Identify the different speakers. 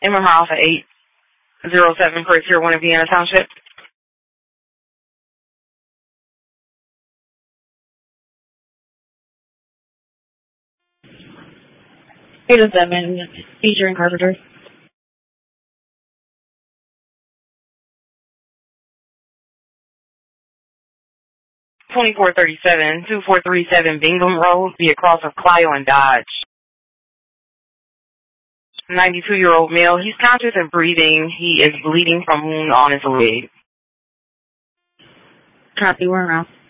Speaker 1: Inman Alpha 807 for 01 in Vienna Township.
Speaker 2: It is Edmund, featuring Carpenter.
Speaker 1: 2437, 2437 Bingham Road, be across of Clio and Dodge. 92-year-old male. He's conscious and breathing. He is bleeding from wound on his leg.
Speaker 2: Copy, we're around.